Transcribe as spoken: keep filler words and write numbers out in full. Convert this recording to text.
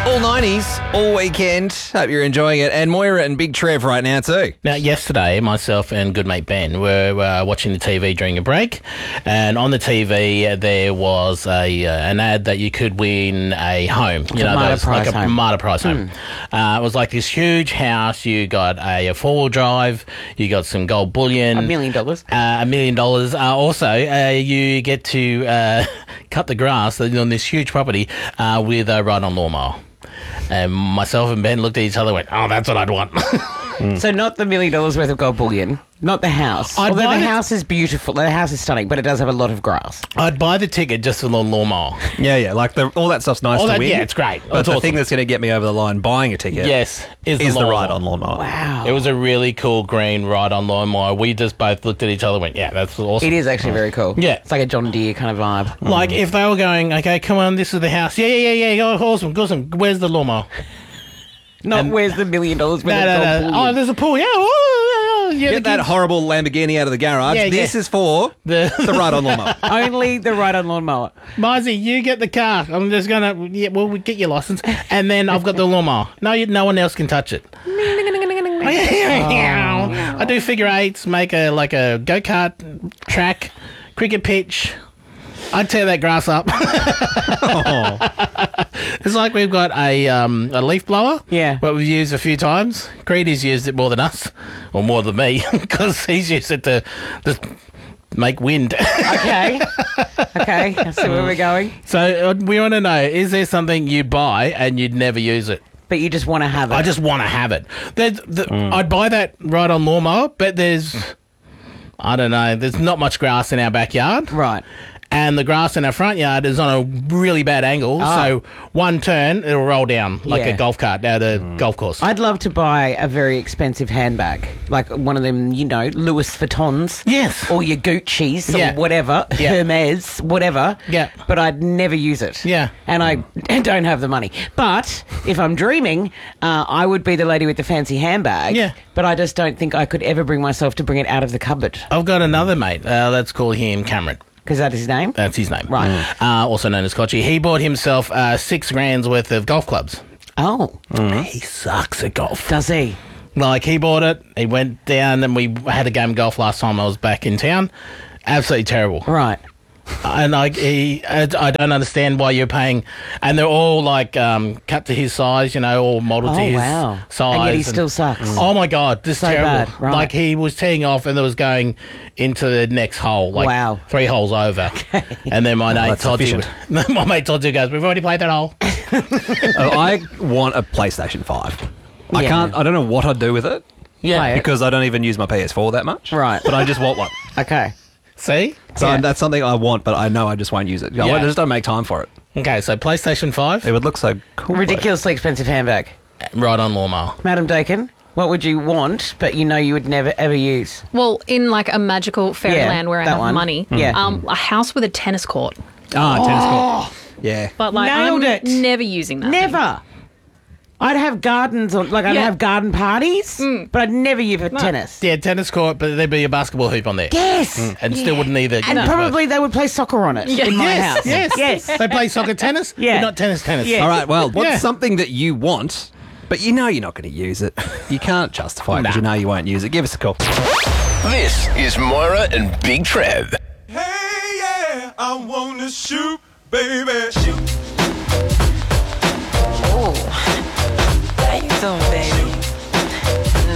All nineties, all weekend. Hope you're enjoying it. And Moira and Big Trev right now too. Now, yesterday, myself and good mate Ben were uh, watching the T V during a break, and on the T V uh, there was a uh, an ad that you could win a home. You know, Marta those, prize like a home. Marta prize home. Uh, it was like this huge house. You got a, a four-wheel drive. You got some gold bullion. A million dollars. Uh, a million dollars. Uh, also, uh, you get to uh, cut the grass on this huge property uh, with a ride-on lawnmower. And myself and Ben looked at each other and went, oh, that's what I'd want. So not the million dollars worth of gold bullion, not the house. I'd Although buy the it. house is beautiful. The house is stunning, but it does have a lot of grass. I'd buy the ticket just for the lawnmower. Yeah, yeah. Like the, all that stuff's nice All to that- win. yeah, it's great. But It's the awesome. thing that's going to get me over the line buying a ticket Yes, is the is the lawnmower. ride-on lawnmower. Wow. It was a really cool green ride-on lawnmower. We just both looked at each other and went, yeah, that's awesome. It is actually very cool. Yeah. It's like a John Deere kind of vibe. Like, if they were going, okay, come on, this is the house. Yeah, yeah, yeah, yeah, oh, awesome, awesome. Where's the lawnmower? Not where's the million dollars worth No, of no, gold no. bullion. Oh, there's a pool. Yeah, oh, yeah, yeah. Get the that kids- horrible Lamborghini out of the garage. Yeah, this yeah. is for The- the ride-on lawnmower. Only the ride-on lawnmower. Mizey, you get the car. I'm just going to, yeah, well, we get your license. And then I've got the lawnmower. No, you, no one else can touch it. I do figure eights, make a like a go-kart track, cricket pitch. I'd tear that grass up. It's like we've got a um, a leaf blower. Yeah. What we've used a few times. Creedy's used it more than us, or more than me, because he's used it to just make wind. Okay. Okay. I see where we're going. So uh, we want to know: is there something you buy and you'd never use it? But you just want to have it. I just want to have it. There's, the, I'd buy that ride-on lawnmower, but there's, I don't know, there's not much grass in our backyard. Right. And the grass in our front yard is on a really bad angle, Ah. so one turn, it'll roll down like Yeah. a golf cart down the golf course. I'd love to buy a very expensive handbag, like one of them, you know, Louis Vuittons. Yes. Or your Gucci's Yeah. or whatever, Yeah. Hermes, whatever. Yeah. But I'd never use it. Yeah. And I don't have the money. But if I'm dreaming, uh, I would be the lady with the fancy handbag. Yeah. But I just don't think I could ever bring myself to bring it out of the cupboard. I've got another mate, uh, let's call him Cameron. Because that is his name? That's his name. Right. Uh, also known as Kochi. He bought himself uh, six grand's worth of golf clubs. Oh. He sucks at golf. Does he? Like, he bought it, he went down, and we had a game of golf last time I was back in town. Absolutely terrible. Right. And like he, I I don't understand why you're paying, and they're all like um, cut to his size, you know, all modelled Oh, to his wow. size. And yet he still sucks. Oh my god, this is So terrible! bad, right. Like he was teeing off, and it was going into the next hole, like Wow. three holes over. And then my mate that's told you, sufficient. my mate told you goes, we've already played that hole. Oh, I want a PlayStation five. I Yeah. can't. I don't know what I'd do with it Yeah, Play it. because I don't even use my P S four that much. Right. But I just want one. Okay. see. So Yeah. that's something I want, but I know I just won't use it. I Yeah. just don't make time for it. Okay, so PlayStation Five, It would look so cool. Ridiculously expensive handbag. right on lawnmower. Madam Dakin, what would you want, but you know you would never ever use? Well, in like a magical fairyland Yeah, where I that have one. money, Yeah. um, a house with a tennis court. Ah, tennis court. Yeah. But like, Nailed I'm it. never using that. thing. Never. I'd have gardens, or like I'd Yeah. have garden parties, but I'd never use it tennis. Yeah, tennis court, but there'd be a basketball hoop on there. Yes. And still wouldn't either. And probably they would play soccer on it in my yes, house. Yes, Yes. They play soccer tennis, Yeah. but not tennis tennis. Yeah. All right. Well, what's Yeah. something that you want, but you know you're not going to use it? You can't justify it because you know you won't use it. Give us a call. This is Moira and Big Trev. Hey, yeah, I wanna shoot, baby. Shoot. How you doing, baby?